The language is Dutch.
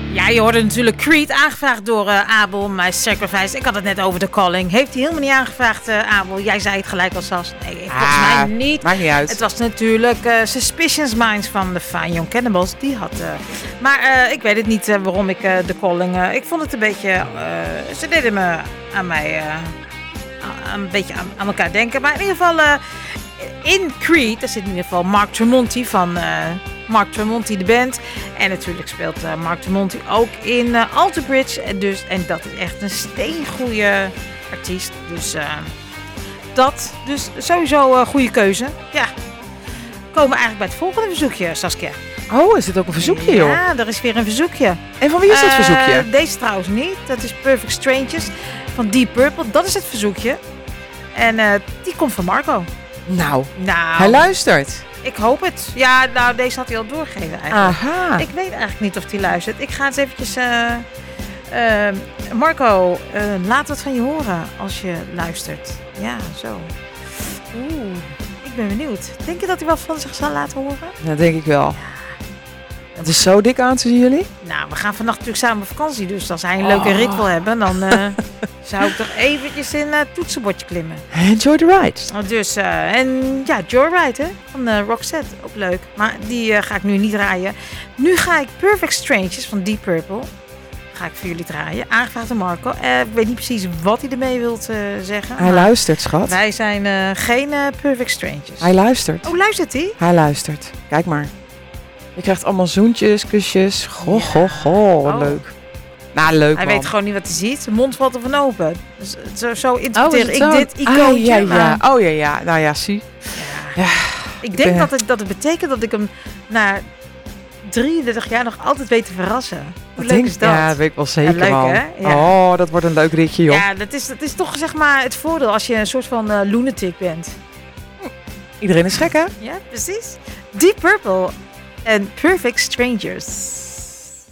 Ja, je hoorde natuurlijk Creed, aangevraagd door Abel, My Sacrifice. Ik had het net over The Calling. Heeft hij helemaal niet aangevraagd, Abel? Jij zei het gelijk al, Sas. Nee, volgens mij niet. Maakt niet uit. Het was natuurlijk Suspicious Minds van de Fine Young Cannibals. Die had... maar ik weet het niet waarom ik The Calling... ik vond het een beetje... ze deden me aan mij... een beetje aan elkaar denken. Maar in ieder geval... in Creed, daar zit in ieder geval Mark Tremonti van... Mark Tremonti, de band. En natuurlijk speelt Mark Tremonti ook in Alter Bridge. En dat is echt een steengoeie artiest. Dus sowieso een goede keuze. Ja. Komen we eigenlijk bij het volgende verzoekje, Saskia. Oh, is dit ook een verzoekje, joh? Ja, er is weer een verzoekje. En van wie is dat verzoekje? Deze trouwens niet. Dat is Perfect Strangers van Deep Purple. Dat is het verzoekje. En die komt van Marco. Nou, hij luistert. Ik hoop het. Ja, nou, deze had hij al doorgegeven eigenlijk. Aha. Ik weet eigenlijk niet of hij luistert. Ik ga eens eventjes... Marco, laat wat van je horen als je luistert. Ja, zo. Ik ben benieuwd. Denk je dat hij wat van zich zal laten horen? Dat denk ik wel. Het is zo dik aan te zien, jullie. Nou, we gaan vannacht natuurlijk samen op vakantie. Dus als hij een leuke rit wil hebben, dan zou ik toch eventjes in het toetsenbordje klimmen. Enjoy the ride. Dus, en ja, Joyride, hè, van Roxette. Ook leuk. Maar die ga ik nu niet draaien. Nu ga ik Perfect Strangers van Deep Purple. Ga ik voor jullie draaien. Aangevraagd door Marco. Ik weet niet precies wat hij ermee wilt zeggen. Hij luistert, schat. Wij zijn geen Perfect Strangers. Hij luistert. Oh, luistert hij? Hij luistert. Kijk maar. Je krijgt allemaal zoentjes, kusjes. Goh, leuk. Nou, leuk, Hij man. weet gewoon niet wat hij ziet. Zijn mond valt ervan open. Dus zo interpreteer ik dit icoontje. Ja. Nou ja, zie. Ja. Ik denk dat het betekent dat ik hem na 33 jaar nog altijd weet te verrassen. Hoe leuk is dat? Ja, dat weet ik wel zeker, leuk, man. Hè? Ja. Oh, dat wordt een leuk ritje, joh. Ja, dat is toch zeg maar het voordeel als je een soort van lunatic bent. Iedereen is gek, hè? Ja, precies. Deep Purple en Perfect Strangers.